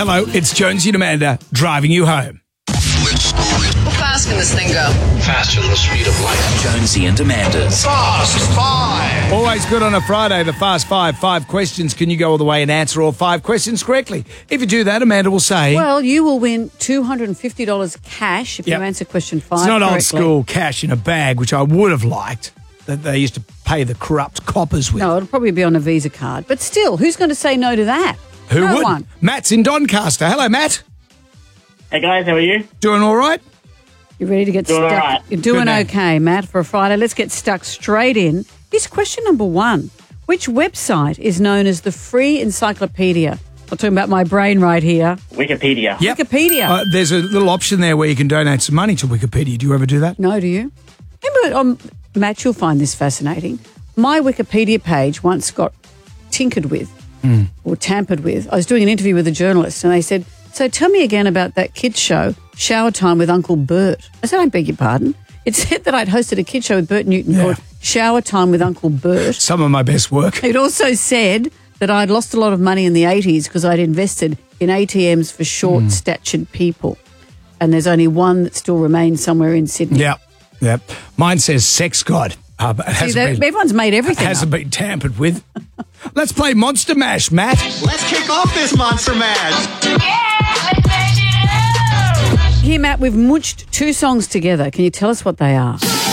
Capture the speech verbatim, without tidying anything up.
Hello, it's Jonesy and Amanda driving you home. How fast can this thing go? Faster than the speed of light. Jonesy and Amanda's Fast Five. Always good on a Friday, the Fast Five. Five questions. Can you go all the way and answer all five questions correctly? If you do that, Amanda will say... Well, you will win two hundred fifty dollars cash if Yep. you answer question five It's not correctly. old school cash in a bag, which I would have liked, that they used to pay the corrupt coppers with. No, it'll probably be on a Visa card. But still, who's going to say no to that? Who no would? one. Matt's in Doncaster. Hello, Matt. Hey guys, how are you? Doing all right? You're ready to get Doing stuck? all right. You're doing Good man. okay, Matt, for a Friday. Let's get stuck straight in. Here's question number one. Which website is known as the Free Encyclopedia? I'm talking about my brain right here. Wikipedia. Yep. Wikipedia. Uh, there's a little option there where you can donate some money to Wikipedia. Do you ever do that? No, do you? Remember, um, Matt, you'll find this fascinating. My Wikipedia page once got tinkered with Mm. or tampered with. I was doing an interview with a journalist and they said, so tell me again about that kids show, Shower Time with Uncle Bert. I said, I beg your pardon. It said that I'd hosted a kids show with Bert Newton Yeah. called Shower Time with Uncle Bert. Some of my best work. It also said that I'd lost a lot of money in the eighties because I'd invested in A T Ms for short-statured people. And there's only one that still remains somewhere in Sydney. Yep. Yep. Mine says Sex God. Uh, but it See, hasn't that, been, everyone's made everything hasn't up. been tampered with. Let's play Monster Mash, Matt. Let's kick off this Monster Mash. Here, Matt, we've munched two songs together. Can you tell us what they are?